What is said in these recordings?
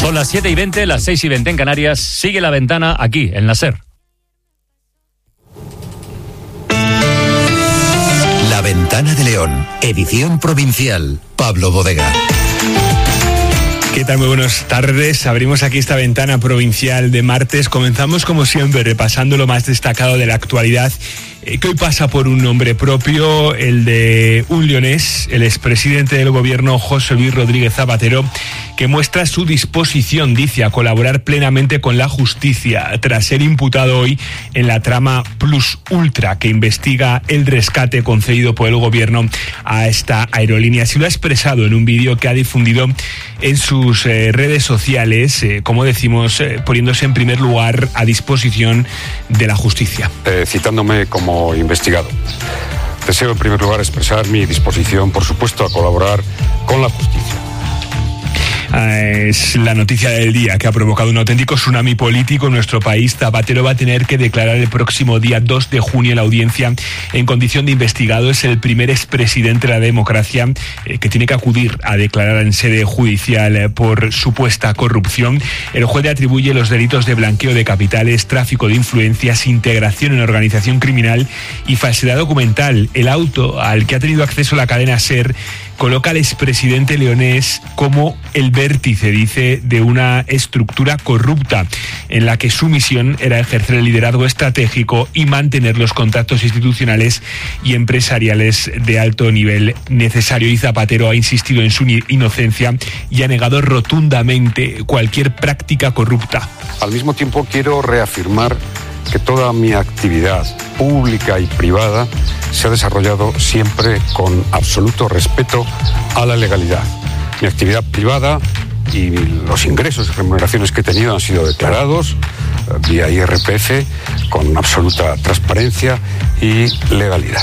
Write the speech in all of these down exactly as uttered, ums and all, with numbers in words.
Son las siete y veinte, las seis y veinte en Canarias. Sigue La Ventana aquí, en la SER. La Ventana de León, edición provincial. Pablo Bodega. ¿Qué tal? Muy buenas tardes. Abrimos aquí esta ventana provincial de martes. Comenzamos, como siempre, repasando lo más destacado de la actualidad, eh, que hoy pasa por un nombre propio, el de un leonés, el expresidente del gobierno, José Luis Rodríguez Zapatero, que muestra su disposición, dice, a colaborar plenamente con la justicia, tras ser imputado hoy en la trama Plus Ultra, que investiga el rescate concedido por el gobierno a esta aerolínea. Así lo ha expresado en un vídeo que ha difundido en sus eh, redes sociales, eh, como decimos, eh, poniéndose en primer lugar a disposición de la justicia. Eh, citándome como investigado. Deseo en primer lugar expresar mi disposición, por supuesto, a colaborar con la justicia. Es la noticia del día que ha provocado un auténtico tsunami político en nuestro país. Zapatero va a tener que declarar el próximo día dos de junio en la audiencia en condición de investigado. Es el primer expresidente de la democracia eh, que tiene que acudir a declarar en sede judicial eh, por supuesta corrupción. El juez le atribuye los delitos de blanqueo de capitales, tráfico de influencias, integración en organización criminal y falsedad documental. El auto al que ha tenido acceso la cadena SER coloca al expresidente leonés como el vértice, dice, de una estructura corrupta en la que su misión era ejercer el liderazgo estratégico y mantener los contactos institucionales y empresariales de alto nivel necesario. Y Zapatero ha insistido en su inocencia y ha negado rotundamente cualquier práctica corrupta. Al mismo tiempo, quiero reafirmar que toda mi actividad pública y privada se ha desarrollado siempre con absoluto respeto a la legalidad. Mi actividad privada y los ingresos y remuneraciones que he tenido han sido declarados vía I R P F con absoluta transparencia y legalidad.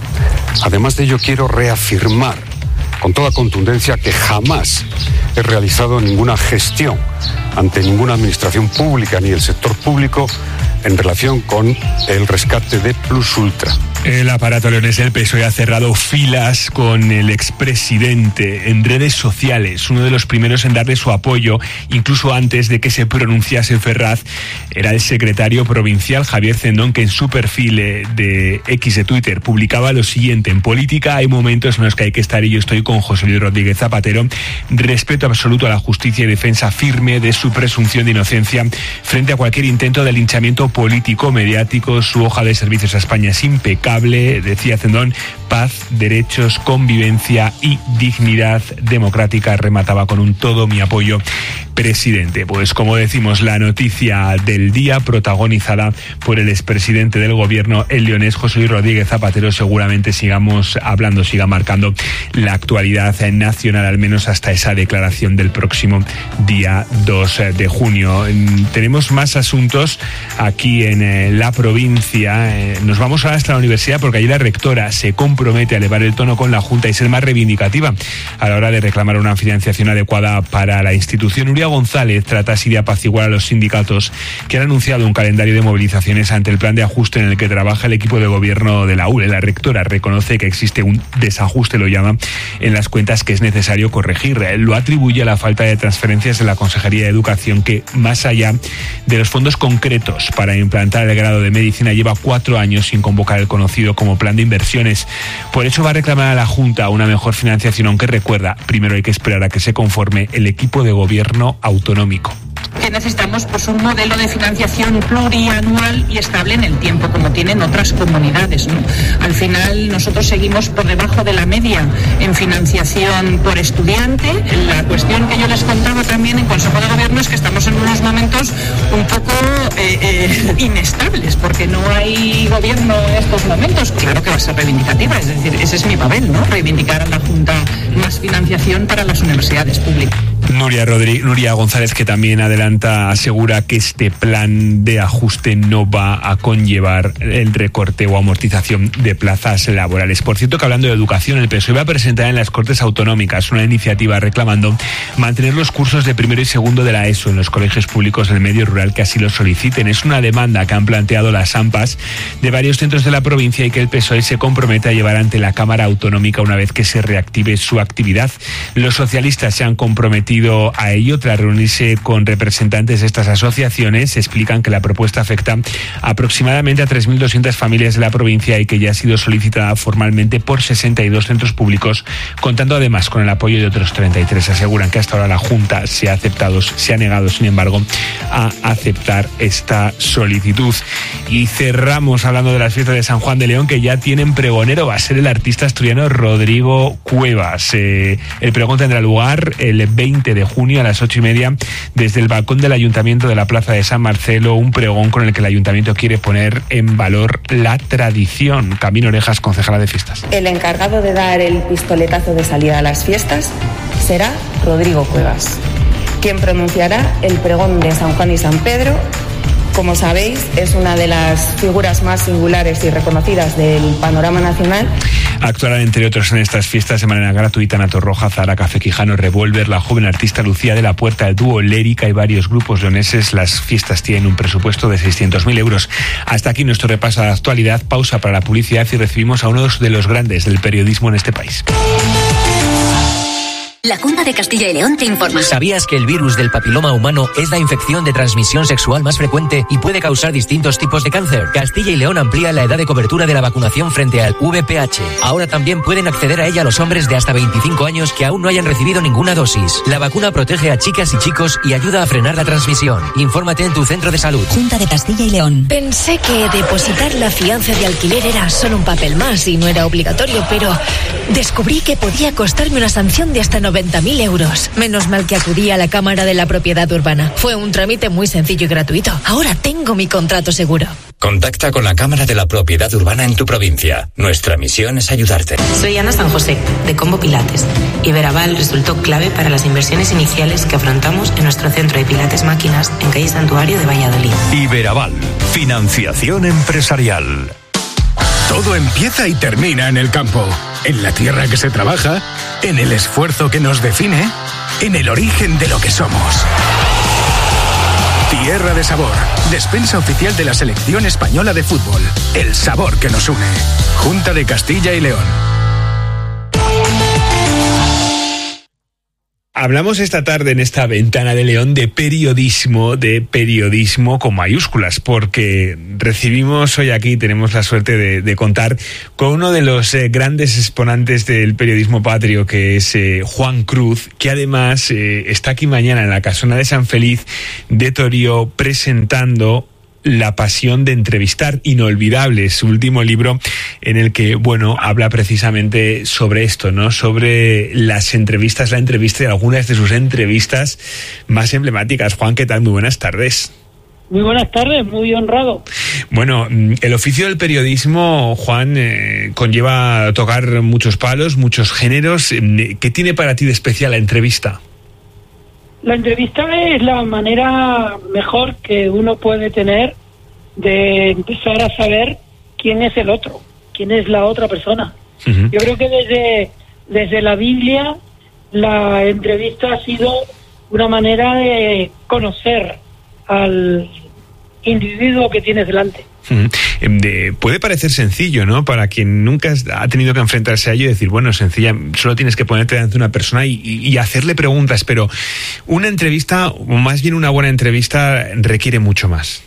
Además de ello, quiero reafirmar con toda contundencia que jamás he realizado ninguna gestión ante ninguna administración pública ni el sector público en relación con el rescate de Plus Ultra. El aparato leonés del P S O E ha cerrado filas con el expresidente en redes sociales. Uno de los primeros en darle su apoyo, incluso antes de que se pronunciase Ferraz, era el secretario provincial Javier Cendón, que en su perfil de X de Twitter publicaba lo siguiente: en política hay momentos en los que hay que estar y yo estoy con José Luis Rodríguez Zapatero. Respeto absoluto a la justicia y defensa firme de su presunción de inocencia frente a cualquier intento de linchamiento político mediático. Su hoja de servicios a España es impecable, decía Cendón. Paz, derechos, convivencia y dignidad democrática. Remataba con un todo mi apoyo, presidente. Pues como decimos, la noticia del día protagonizada por el expresidente del gobierno, el leonés José Luis Rodríguez Zapatero. Seguramente sigamos hablando, siga marcando la actualidad nacional, al menos hasta esa declaración del próximo día dos de junio. Tenemos más asuntos aquí en eh, la provincia. Eh, nos vamos ahora hasta la universidad, porque allí la rectora se compromete a elevar el tono con la Junta y ser más reivindicativa a la hora de reclamar una financiación adecuada para la institución. Nuria González trata así de apaciguar a los sindicatos que han anunciado un calendario de movilizaciones ante el plan de ajuste en el que trabaja el equipo de gobierno de la U L E. La rectora reconoce que existe un desajuste, lo llama, en las cuentas que es necesario corregir. Lo atribuye a la falta de transferencias de la Consejería de Educación, que más allá de los fondos concretos para implantar el grado de medicina lleva cuatro años sin convocar el conocido como plan de inversiones. Por eso va a reclamar a la Junta una mejor financiación, aunque recuerda, primero hay que esperar a que se conforme el equipo de gobierno autonómico. Que necesitamos pues un modelo de financiación plurianual y estable en el tiempo, como tienen otras comunidades, ¿no? Al final nosotros seguimos por debajo de la media en financiación por estudiante. La cuestión que yo les contaba también en Consejo de Gobierno es que estamos en unos momentos un poco eh, eh, inestables, porque no hay gobierno en estos momentos. Claro que va a ser reivindicativa, es decir, ese es mi papel, ¿no? Reivindicar a la Junta más financiación para las universidades públicas. Nuria, Rodríguez, Nuria González, que también adelanta, asegura que este plan de ajuste no va a conllevar el recorte o amortización de plazas laborales. Por cierto, que hablando de educación, el P S O E va a presentar en las Cortes Autonómicas una iniciativa reclamando mantener los cursos de primero y segundo de la ESO en los colegios públicos del medio rural que así lo soliciten. Es una demanda que han planteado las AMPAs de varios centros de la provincia y que el P S O E se compromete a llevar ante la Cámara Autonómica una vez que se reactive su actividad. Los socialistas se han comprometido comprometido a ello. Tras reunirse con representantes de estas asociaciones, explican que la propuesta afecta aproximadamente a tres mil doscientas familias de la provincia y que ya ha sido solicitada formalmente por sesenta y dos centros públicos, contando además con el apoyo de otros treinta y tres. Aseguran que hasta ahora la Junta se ha aceptado, se ha negado, sin embargo, a aceptar esta solicitud. Y cerramos hablando de las fiestas de San Juan de León, que ya tienen pregonero. Va a ser el artista asturiano Rodrigo Cuevas. Eh, el pregón tendrá lugar el veinte de junio a las ocho y media desde el balcón del Ayuntamiento de la Plaza de San Marcelo, un pregón con el que el Ayuntamiento quiere poner en valor la tradición. Camino Orejas, concejala de fiestas. El encargado de dar el pistoletazo de salida a las fiestas será Rodrigo Cuevas, quien pronunciará el pregón de San Juan y San Pedro. Como sabéis, es una de las figuras más singulares y reconocidas del panorama nacional. Actuarán, entre otros, en estas fiestas de manera gratuita Nato Roja, Zara, Café Quijano, Revolver, la joven artista Lucía de la Puerta, el dúo Lérica y varios grupos leoneses. Las fiestas tienen un presupuesto de seiscientos mil euros. Hasta aquí nuestro repaso a la actualidad. Pausa para la publicidad y recibimos a uno de los grandes del periodismo en este país. La Junta de Castilla y León te informa. ¿Sabías que el virus del papiloma humano es la infección de transmisión sexual más frecuente y puede causar distintos tipos de cáncer? Castilla y León amplía la edad de cobertura de la vacunación frente al V P H. Ahora también pueden acceder a ella los hombres de hasta veinticinco años que aún no hayan recibido ninguna dosis. La vacuna protege a chicas y chicos y ayuda a frenar la transmisión. Infórmate en tu centro de salud. Junta de Castilla y León. Pensé que depositar la fianza de alquiler era solo un papel más y no era obligatorio, pero descubrí que podía costarme una sanción de hasta noventa mil euros. Menos mal que acudí a la Cámara de la Propiedad Urbana. Fue un trámite muy sencillo y gratuito. Ahora tengo mi contrato seguro. Contacta con la Cámara de la Propiedad Urbana en tu provincia. Nuestra misión es ayudarte. Soy Ana San José, de Combo Pilates. Iberaval resultó clave para las inversiones iniciales que afrontamos en nuestro centro de Pilates Máquinas en calle Santuario de Valladolid. Iberaval, financiación empresarial. Todo empieza y termina en el campo, en la tierra que se trabaja, en el esfuerzo que nos define, en el origen de lo que somos. Tierra de Sabor, despensa oficial de la Selección Española de Fútbol. El sabor que nos une. Junta de Castilla y León. Hablamos esta tarde en esta Ventana de León de periodismo, de periodismo con mayúsculas, porque recibimos hoy aquí, tenemos la suerte de, de contar con uno de los eh, grandes exponentes del periodismo patrio, que es eh, Juan Cruz, que además eh, está aquí mañana en la Casona de San Feliz de Torío presentando La pasión de entrevistar, inolvidable, su último libro, en el que, bueno, habla precisamente sobre esto, ¿no? Sobre las entrevistas, la entrevista y algunas de sus entrevistas más emblemáticas. Juan, ¿qué tal? Muy buenas tardes. Muy buenas tardes, muy honrado. Bueno, el oficio del periodismo, Juan, eh, conlleva tocar muchos palos, muchos géneros. ¿Qué tiene para ti de especial la entrevista? La entrevista es la manera mejor que uno puede tener de empezar a saber quién es el otro, quién es la otra persona. Uh-huh. Yo creo que desde, desde la Biblia la entrevista ha sido una manera de conocer al individuo que tienes delante. Uh-huh. De, puede parecer sencillo, ¿no? Para quien nunca ha tenido que enfrentarse a ello, decir, bueno, sencilla, solo tienes que ponerte delante de una persona y, y, y hacerle preguntas, pero una entrevista, o más bien una buena entrevista, requiere mucho más.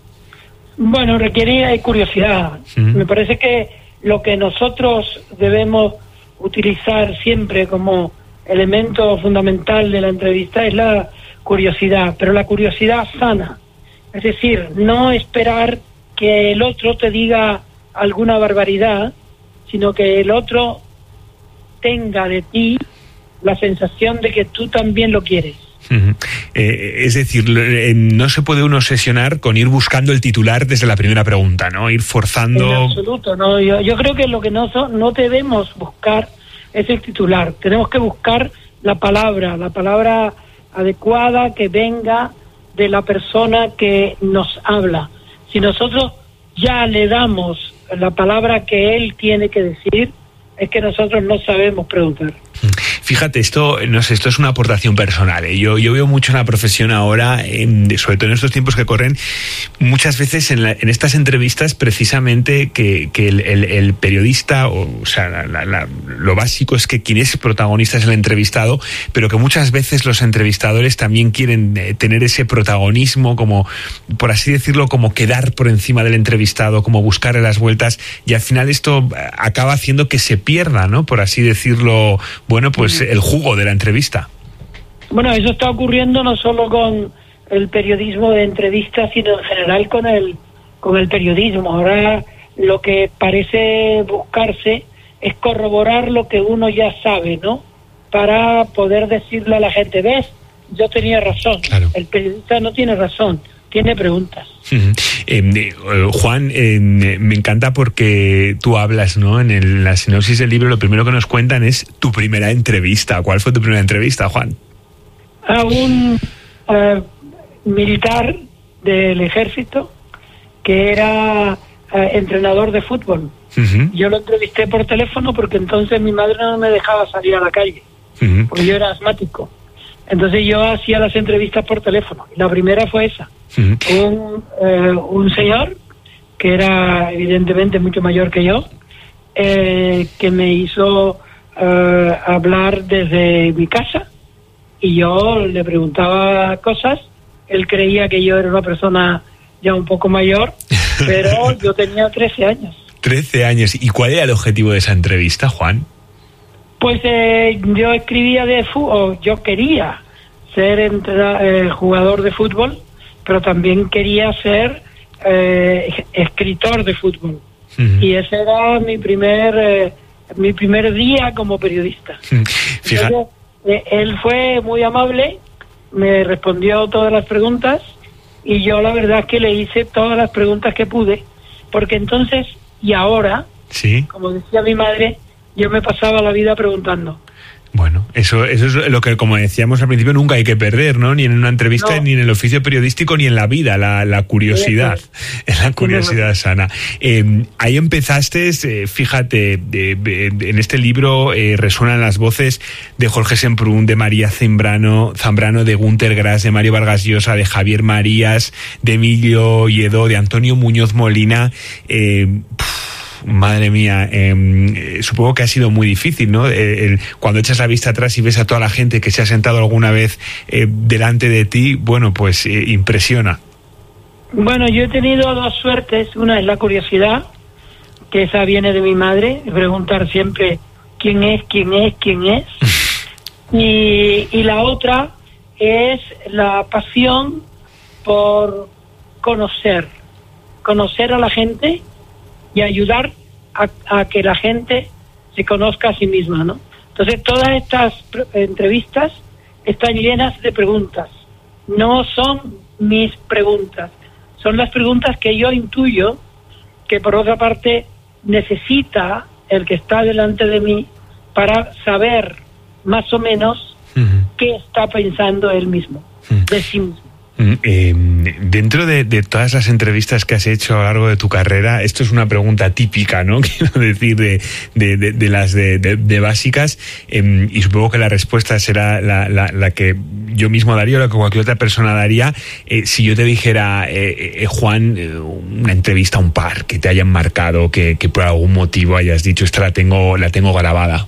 Bueno, requiere curiosidad. Uh-huh. Me parece que lo que nosotros debemos utilizar siempre como elemento fundamental de la entrevista es la curiosidad, pero la curiosidad sana. Es decir, no esperar que el otro te diga alguna barbaridad, sino que el otro tenga de ti la sensación de que tú también lo quieres. Uh-huh. Eh, es decir, eh, no se puede uno obsesionar con ir buscando el titular desde la primera pregunta, ¿no? Ir forzando... En absoluto, no. Yo, yo creo que lo que no, so, no debemos buscar es el titular. Tenemos que buscar la palabra, la palabra adecuada que venga de la persona que nos habla. Si nosotros ya le damos la palabra que él tiene que decir, es que nosotros no sabemos preguntar. Fíjate, esto no sé, esto es una aportación personal. ¿eh? Yo, yo veo mucho en la profesión ahora, en, sobre todo en estos tiempos que corren, muchas veces en, la, en estas entrevistas precisamente que, que el, el, el periodista, o, o sea, la, la, la, lo básico es que quien es protagonista es el entrevistado, pero que muchas veces los entrevistadores también quieren eh, tener ese protagonismo, como, por así decirlo, como quedar por encima del entrevistado, como buscarle las vueltas, y al final esto acaba haciendo que se pierda, ¿no? Por así decirlo, bueno, pues el jugo de la entrevista. Bueno, eso está ocurriendo no solo con el periodismo de entrevistas, sino en general con el con el periodismo. Ahora lo que parece buscarse es corroborar lo que uno ya sabe, ¿no? Para poder decirle a la gente, ¿ves? Yo tenía razón. Claro. El periodista no tiene razón, tiene preguntas. Uh-huh. eh, Juan, eh, me encanta porque tú hablas, ¿no? En el, la sinopsis del libro, lo primero que nos cuentan es tu primera entrevista. ¿Cuál fue tu primera entrevista, Juan? A un uh, militar del ejército que era uh, entrenador de fútbol. Uh-huh. Yo lo entrevisté por teléfono porque entonces mi madre no me dejaba salir a la calle, uh-huh. porque yo era asmático. Entonces yo hacía las entrevistas por teléfono. La primera fue esa. Uh-huh. Un, eh, un señor que era evidentemente mucho mayor que yo, eh, que me hizo eh, hablar desde mi casa, y yo le preguntaba cosas. Él creía que yo era una persona ya un poco mayor, pero yo tenía trece años. trece años. ¿Y cuál era el objetivo de esa entrevista, Juan? Pues eh, yo escribía de fútbol, yo quería ser entra, eh, jugador de fútbol, pero también quería ser eh, escritor de fútbol. Uh-huh. Y ese era mi primer eh, mi primer día como periodista. Uh-huh. Entonces, eh, él fue muy amable, me respondió todas las preguntas, y yo la verdad es que le hice todas las preguntas que pude, porque entonces y ahora, ¿sí? Como decía mi madre, yo me pasaba la vida preguntando. Bueno, eso, eso es lo que, como decíamos al principio, nunca hay que perder, ¿no? Ni en una entrevista, no. ni en el oficio periodístico, ni en la vida, la, la curiosidad, sí, la curiosidad sí, sana. Eh, ahí empezaste, eh, fíjate, de, de, de, en este libro eh, resuenan las voces de Jorge Semprún, de María Zambrano, Zambrano, de Günter Grass, de Mario Vargas Llosa, de Javier Marías, de Emilio Lledó, de Antonio Muñoz Molina. Eh, pff, Madre mía, eh, supongo que ha sido muy difícil, ¿no? Eh, el, cuando echas la vista atrás y ves a toda la gente que se ha sentado alguna vez eh, delante de ti, bueno, pues eh, impresiona. Bueno, yo he tenido dos suertes. Una es la curiosidad, que esa viene de mi madre, preguntar siempre quién es, quién es, quién es. y, y la otra es la pasión por conocer, conocer a la gente y ayudar a, a que la gente se conozca a sí misma, ¿no? Entonces todas estas pre- entrevistas están llenas de preguntas. No son mis preguntas, son las preguntas que yo intuyo que por otra parte necesita el que está delante de mí para saber más o menos uh-huh. qué está pensando él mismo, uh-huh. de sí mismo. Eh, dentro de, de todas las entrevistas que has hecho a lo largo de tu carrera, esto es una pregunta típica, ¿no? Quiero decir, de, de, de, de las de, de, de básicas, eh, y supongo que la respuesta será la, la, la que yo mismo daría o la que cualquier otra persona daría. Eh, si yo te dijera, eh, eh, Juan, eh, una entrevista, un par que te hayan marcado, que, que por algún motivo hayas dicho, esta la tengo, la tengo grabada.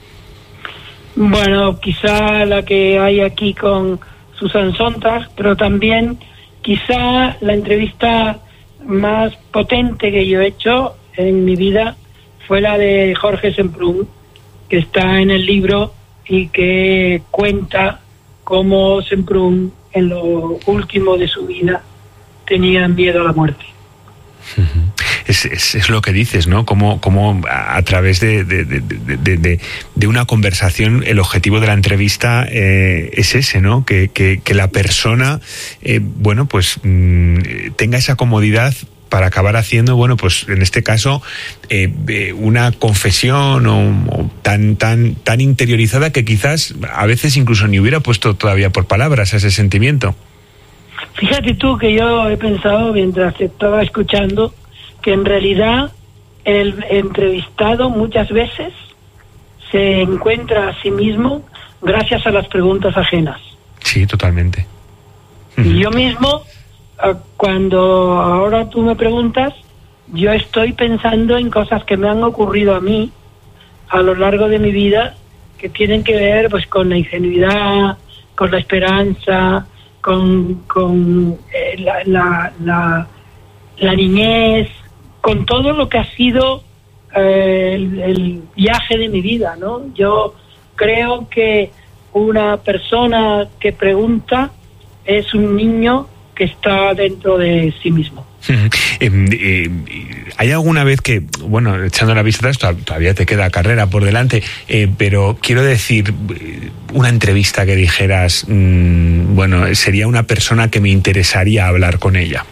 Bueno, quizá la que hay aquí con Susan Sontag, pero también quizá la entrevista más potente que yo he hecho en mi vida fue la de Jorge Semprún, que está en el libro y que cuenta cómo Semprún en lo último de su vida tenía miedo a la muerte. Es, es, es lo que dices, ¿no? Como, como a, a través de, de, de, de, de, de una conversación, el objetivo de la entrevista eh, es ese, ¿no? Que, que, que la persona, eh, bueno, pues mmm, tenga esa comodidad para acabar haciendo, bueno, pues en este caso, eh, una confesión o, o tan, tan, tan interiorizada que quizás a veces incluso ni hubiera puesto todavía por palabras ese sentimiento. Fíjate tú que yo he pensado mientras te estaba escuchando que en realidad el entrevistado muchas veces se encuentra a sí mismo gracias a las preguntas ajenas. Sí, totalmente. Y yo mismo, cuando ahora tú me preguntas, yo estoy pensando en cosas que me han ocurrido a mí a lo largo de mi vida, que tienen que ver pues con la ingenuidad, con la esperanza, con, con eh, la, la, la, la niñez, con todo lo que ha sido eh, el, el viaje de mi vida, ¿no? Yo creo que una persona que pregunta es un niño que está dentro de sí mismo. Eh, eh, ¿Hay alguna vez que, bueno, echando la vista atrás, todavía te queda carrera por delante, eh, pero quiero decir, una entrevista que dijeras, mmm, bueno, sería una persona que me interesaría hablar con ella?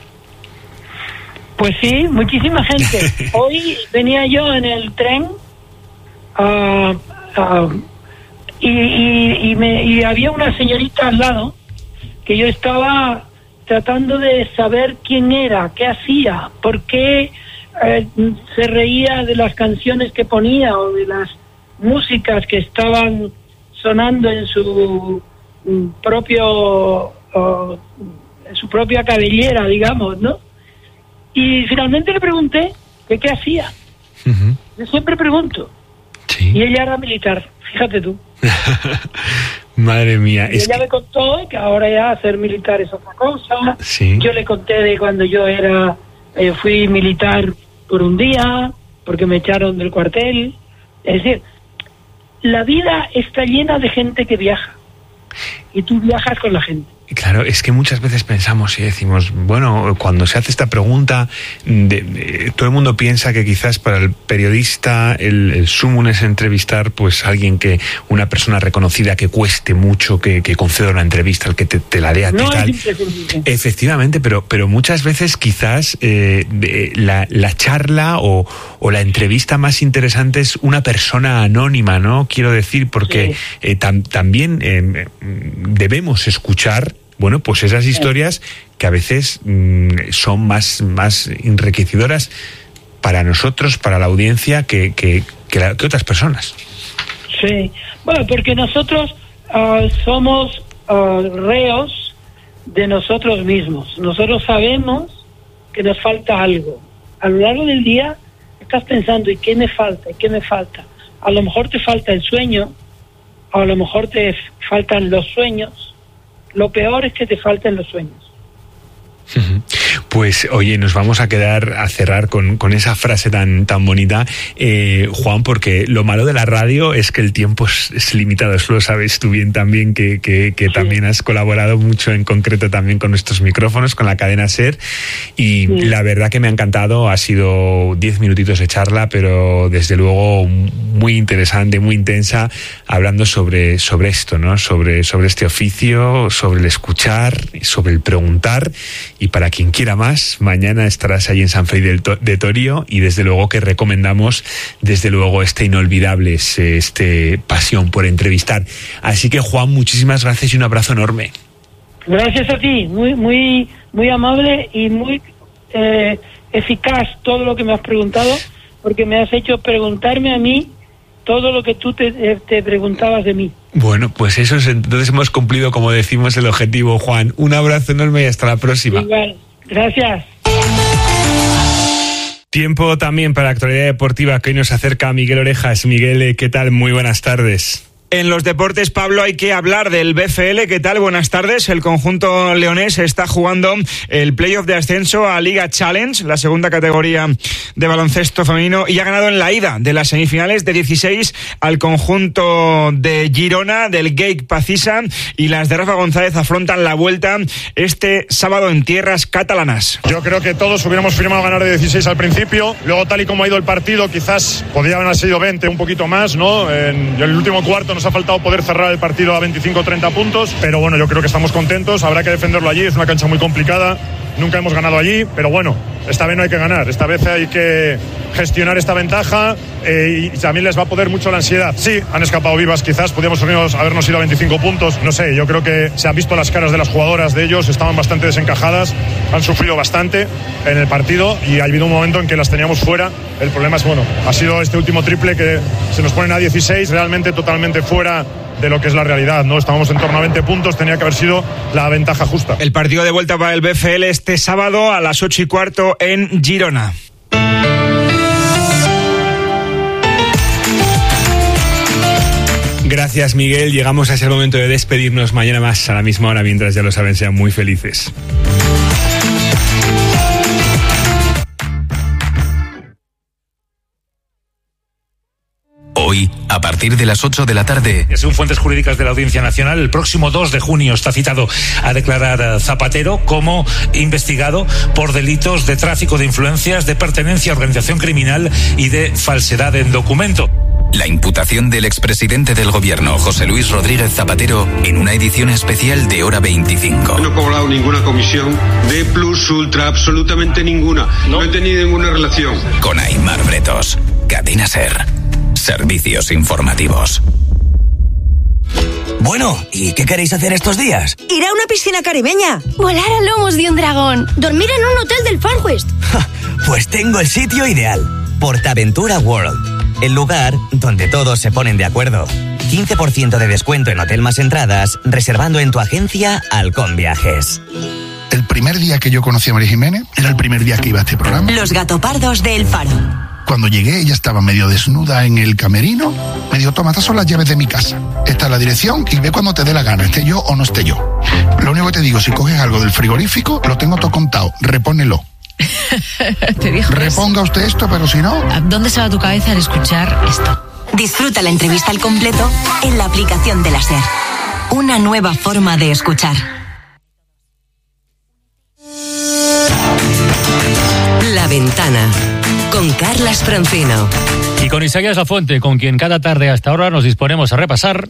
Pues sí, muchísima gente. Hoy venía yo en el tren uh, uh, y, y, y, me, y había una señorita al lado que yo estaba tratando de saber quién era, qué hacía, por qué eh, se reía de las canciones que ponía o de las músicas que estaban sonando en su propio uh, en su propia cabellera, digamos, ¿no? Y finalmente le pregunté que qué hacía. Uh-huh. Yo siempre pregunto. ¿Sí? Y ella era militar, fíjate tú. Madre mía. Y es ella que... me contó que ahora ya ser militar es otra cosa. Sí. Yo le conté de cuando yo era eh, fui militar por un día, porque me echaron del cuartel. Es decir, la vida está llena de gente que viaja. Y tú viajas con la gente. Claro, es que muchas veces pensamos y decimos, bueno, cuando se hace esta pregunta, de, de, todo el mundo piensa que quizás para el periodista el, el sumum es entrevistar pues a alguien que, una persona reconocida que cueste mucho, que, que conceda una entrevista, al que te, te la dé a ti. No, tal. Es imprescindible. Efectivamente, pero, pero muchas veces quizás eh, de, la, la charla o, o la entrevista más interesante es una persona anónima, ¿no? Quiero decir, porque sí. eh, tam, también eh, debemos escuchar bueno, pues esas historias que a veces mmm, son más, más enriquecedoras para nosotros, para la audiencia, que, que, que, la, que otras personas. Sí, bueno, porque nosotros uh, somos uh, reos de nosotros mismos. Nosotros sabemos que nos falta algo. A lo largo del día estás pensando, ¿y qué me falta? ¿Y qué me falta? A lo mejor te falta el sueño, a lo mejor te faltan los sueños. Lo peor es que te falten los sueños. Pues oye, nos vamos a quedar a cerrar con, con esa frase tan, tan bonita, eh, Juan, porque lo malo de la radio es que el tiempo es, es limitado. Eso lo sabes tú bien también, que, que, que sí. También has colaborado mucho, en concreto también con nuestros micrófonos, con la cadena SER, y sí. La verdad que me ha encantado. Ha sido diez minutitos de charla, pero desde luego muy interesante, muy intensa, hablando sobre, sobre esto, ¿no? Sobre, sobre este oficio, sobre el escuchar, sobre el preguntar. Y para quien quiera más, mañana estarás ahí en San Feliu del to- de Torío, y desde luego que recomendamos desde luego este inolvidable, este pasión por entrevistar. Así que Juan, muchísimas gracias y un abrazo enorme. Gracias a ti, muy muy muy amable y muy eh, eficaz todo lo que me has preguntado, porque me has hecho preguntarme a mí todo lo que tú te, te preguntabas de mí. Bueno, pues eso es, entonces hemos cumplido, como decimos, el objetivo, Juan. Un abrazo enorme y hasta la próxima. Igual, gracias. Tiempo también para la actualidad deportiva, que hoy nos acerca Miguel Orejas. Miguel, ¿qué tal? Muy buenas tardes. En los deportes, Pablo, hay que hablar del B F L. ¿Qué tal? Buenas tardes. El conjunto leonés está jugando el playoff de ascenso a Liga Challenge, la segunda categoría de baloncesto femenino, y ha ganado en la ida de las semifinales de dieciséis al conjunto de Girona, del Geik Pacisa, y las de Rafa González afrontan la vuelta este sábado en tierras catalanas. Yo creo que todos hubiéramos firmado ganar de dieciséis al principio. Luego, tal y como ha ido el partido, quizás podrían haber sido veinte, un poquito más, ¿no? En el último cuarto nos ha faltado poder cerrar el partido a veinticinco o treinta puntos, pero bueno, yo creo que estamos contentos. Habrá que defenderlo allí, es una cancha muy complicada, nunca hemos ganado allí, pero bueno, esta vez no hay que ganar, esta vez hay que gestionar esta ventaja eh, y también les va a poder mucho la ansiedad. Sí, han escapado vivas, quizás podríamos habernos ido a veinticinco puntos, no sé, yo creo que se han visto las caras de las jugadoras de ellos, estaban bastante desencajadas, han sufrido bastante en el partido y ha habido un momento en que las teníamos fuera. El problema es, bueno, ha sido este último triple que se nos ponen a dieciséis, realmente totalmente fuera de lo que es la realidad, ¿no? Estábamos en torno a veinte puntos, tenía que haber sido la ventaja justa. El partido de vuelta para el B F L este sábado a las ocho y cuarto en Girona. Gracias, Miguel. Llegamos a ese momento de despedirnos. Mañana más a la misma hora, mientras ya lo saben, sean muy felices. Hoy, a partir de las ocho de la tarde. Según fuentes jurídicas de la Audiencia Nacional, el próximo dos de junio está citado a declarar Zapatero como investigado por delitos de tráfico de influencias, de pertenencia a organización criminal y de falsedad en documento. La imputación del expresidente del gobierno, José Luis Rodríguez Zapatero, en una edición especial de Hora veinticinco. No he cobrado ninguna comisión de plus ultra, absolutamente ninguna. No, no he tenido ninguna relación. Con Aimar Bretos, Cadena SER. Servicios informativos. Bueno, ¿y qué queréis hacer estos días? Ir a una piscina caribeña. Volar a lomos de un dragón. Dormir en un hotel del Far West. Pues tengo el sitio ideal. Portaventura World. El lugar donde todos se ponen de acuerdo. quince por ciento de descuento en hotel más entradas, reservando en tu agencia Halcón Viajes. El primer día que yo conocí a María Jiménez era el primer día que iba a este programa. Los gatopardos de El Faro. Cuando llegué, ella estaba medio desnuda en el camerino. Me dijo, toma, estas son las llaves de mi casa. Esta es la dirección y ve cuando te dé la gana, esté yo o no esté yo. Lo único que te digo, si coges algo del frigorífico, lo tengo todo contado, repónelo. Te dijo Reponga usted esto, pero si no... ¿Dónde se va tu cabeza al escuchar esto? Disfruta la entrevista al completo en la aplicación de la SER. Una nueva forma de escuchar. La Ventana, con Carlas Francino. Y con Isaías Lafuente, con quien cada tarde hasta ahora nos disponemos a repasar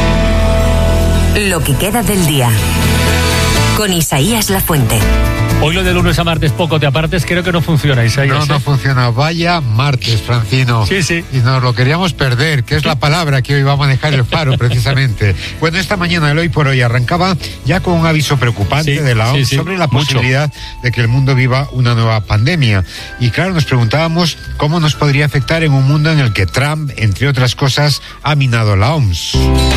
lo que queda del día. Con Isaías Lafuente. Hoy lo de lunes a martes poco te apartes, creo que no funciona, Isaías. No, no ¿eh? funciona. Vaya martes, Francino. Sí, sí. Y nos lo queríamos perder, que es la palabra que hoy va a manejar El Faro, precisamente. Bueno, esta mañana, el Hoy por Hoy, arrancaba ya con un aviso preocupante sí, de la O M S sí, sí. sobre la posibilidad Mucho. de que el mundo viva una nueva pandemia. Y claro, nos preguntábamos cómo nos podría afectar en un mundo en el que Trump, entre otras cosas, ha minado la O M S.